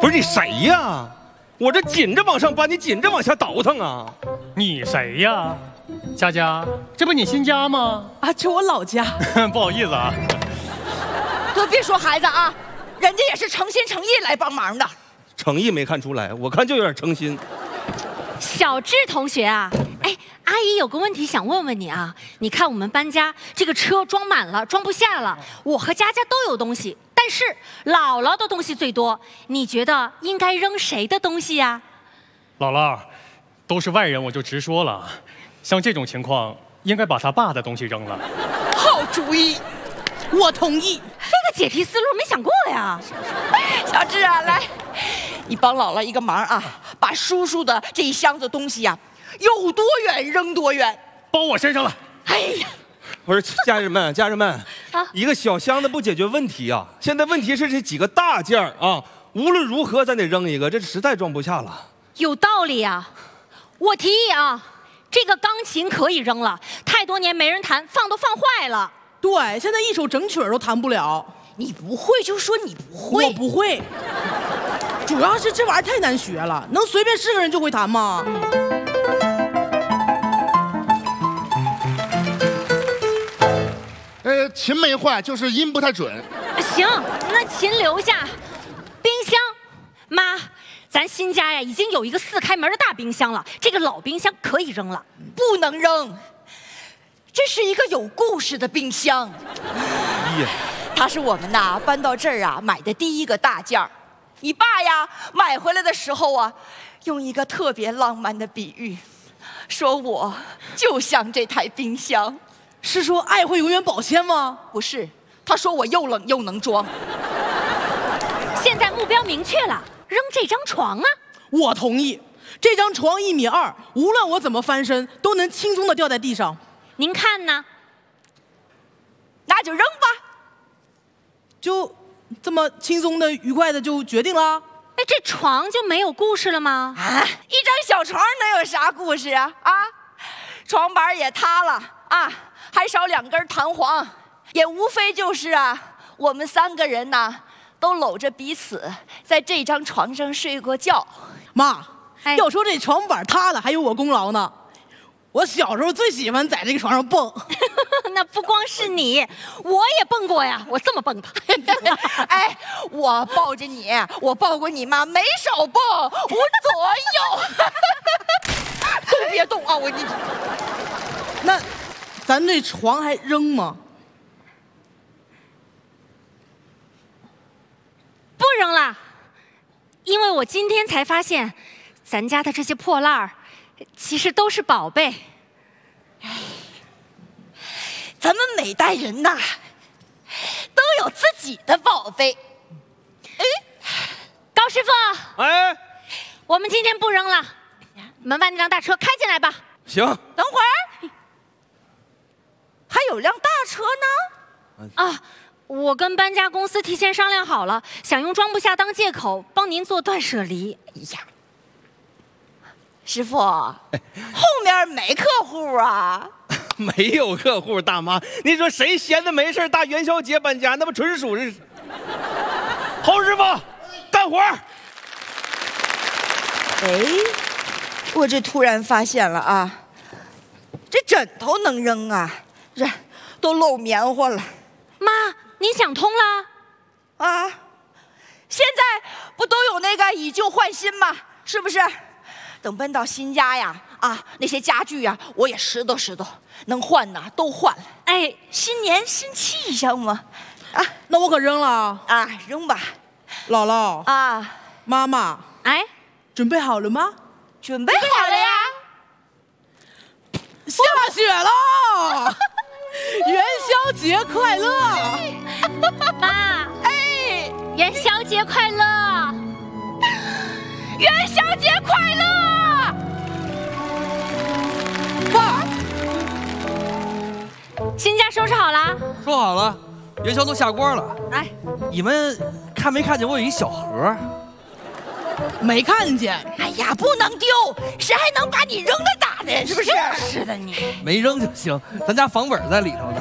不是你谁呀？我这紧着往上搬，你紧着往下倒腾啊！ 你谁呀？佳佳，这不你新家吗？ 啊，这我老家。 不好意思啊。 都别说孩子啊，人家也是诚心诚意来帮忙的。 诚意没看出来，我看就有点诚心。 小智同学啊，哎，阿姨有个问题想问问你啊。你看我们搬家，这个车装满了，装不下了。我和佳佳都有东西，但是姥姥的东西最多。你觉得应该扔谁的东西呀？ 姥姥，都是外人，我就直说了。像这种情况，应该把他爸的东西扔了。 好主意，我同意。 这个解题思路没想过呀。 小智啊，来，你帮姥姥一个忙啊，把叔叔的这一箱子东西呀，有多远扔多远。 包我身上了。 哎呀， 不是家人们，一个小箱子不解决问题啊！现在问题是这几个大件啊，无论如何咱得扔一个，这实在装不下了。 有道理呀，我提议啊，这个钢琴可以扔了，太多年没人弹，放都放坏了。 对，现在一首整曲都弹不了。 你不会就说你不会， 我不会。主要是这玩意儿太难学了，能随便是个人就会弹吗？ 琴没坏，就是音不太准。 行，那琴留下。冰箱，妈，咱新家呀已经有一个4开门的大冰箱了，这个老冰箱可以扔了。 不能扔。这是一个有故事的冰箱。它是我们呐搬到这儿啊买的第一个大件儿。你爸呀买回来的时候啊，用一个特别浪漫的比喻，说我就像这台冰箱。 是说爱会永远保鲜吗？ 不是，他说我又冷又能装。 现在目标明确了，扔这张床啊！ 我同意，这张床1.2米，无论我怎么翻身，都能轻松的掉在地上。 您看呢？ 那就扔吧。 就这么轻松的、愉快的就决定了？ 哎，这床就没有故事了吗？ 啊，一张小床能有啥故事啊？啊，床板也塌了啊，还少2根弹簧，也无非就是啊，我们3个人呐，都搂着彼此在这张床上睡过觉。 妈， 哎要说这床板塌了，还有我功劳呢。我小时候最喜欢在这个床上蹦。 那不光是你，我也蹦过呀，我这么蹦的。 哎，我抱着你，我抱过你妈，没少蹦，我左右。都别动啊！你。 那，咱这床还扔吗？ 不扔了，因为我今天才发现，咱家的这些破烂儿，其实都是宝贝。 咱们每代人呐，都有自己的宝贝。哎， 高师傅， 哎， 我们今天不扔了，门外那辆大车开进来吧。 行。 等会儿，还有辆大车呢。 啊，我跟搬家公司提前商量好了，想用装不下当借口帮您做断舍离。 哎呀，师傅，后面没客户啊？ 没有客户，大妈，你说谁闲的没事大元宵节搬家，那不纯属是。侯师傅，干活。 哎，我这突然发现了啊，这枕头能扔啊，这都漏棉花了。 妈，您想通了？ 啊，现在不都有那个以旧换新吗？是不是？等搬到新家呀，啊，那些家具呀，我也拾掇拾掇，能换呐都换了。哎，新年新气象嘛，啊， 那我可扔了啊，扔吧。 姥姥啊， 妈妈， 哎， 准备好了吗？ 准备好了呀。 下雪了，元宵节快乐！ 妈， 哎， 元宵节快乐！ 元宵节快乐！ 爸， 新家收拾好了？ 说好了，元宵都下锅了。 哎， 你们看没看见我有一小盒？ 没看见。 哎呀，不能丢，谁还能把你扔了打的？是不是？ 是的你。 没扔就行，咱家房本在里头呢。